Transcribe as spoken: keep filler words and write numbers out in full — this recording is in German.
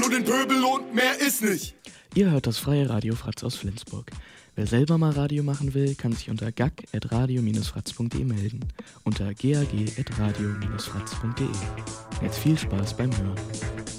nur den Pöbel und mehr ist nicht. Ihr hört das freie Radio Fratz aus Flensburg. Wer selber mal Radio machen will, kann sich unter gag at radio fratz punkt de melden. Unter gag at radio fratz punkt de. Jetzt viel Spaß beim Hören.